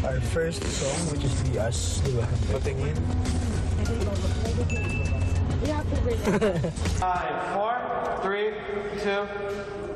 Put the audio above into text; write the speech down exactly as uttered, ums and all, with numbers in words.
our first song, which is Be Us, di ba? Patingin. You have to bring it. Five, four, three, two,